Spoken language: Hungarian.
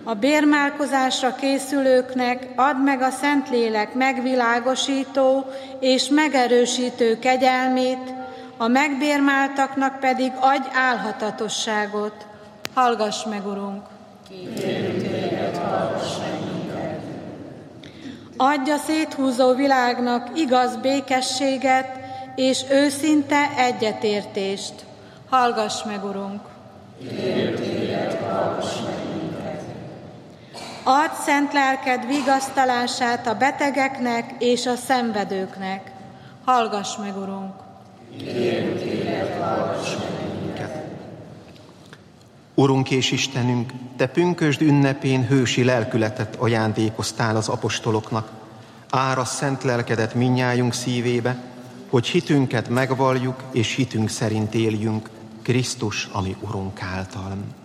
A bérmálkozásra készülőknek add meg a Szentlélek megvilágosító és megerősítő kegyelmét, a megbérmáltaknak pedig adj álhatatosságot. Hallgass meg, Urunk! Kérünk téged, hallgass meg minket! Adj a széthúzó világnak igaz békességet és őszinte egyetértést. Hallgass meg, Urunk! Kérünk téged, hallgass meg minket! Add szent lelked vigasztalását a betegeknek és a szenvedőknek. Hallgass meg, Urunk! Kérünk téged, hallgass meg minket! Urunk és Istenünk, Te pünkösd ünnepén hősi lelkületet ajándékoztál az apostoloknak. Árasz szent lelkedet mindnyájunk szívébe, hogy hitünket megvalljuk és hitünk szerint éljünk, Krisztus, ami Urunk által.